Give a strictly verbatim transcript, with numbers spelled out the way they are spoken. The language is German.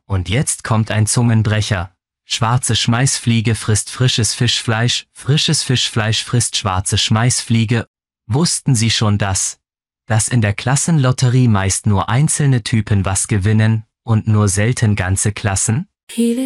Und jetzt kommt ein Zungenbrecher. Schwarze Schmeißfliege frisst frisches Fischfleisch, frisches Fischfleisch frisst schwarze Schmeißfliege. Wussten Sie schon das? Dass in der Klassenlotterie meist nur einzelne Typen was gewinnen und nur selten ganze Klassen?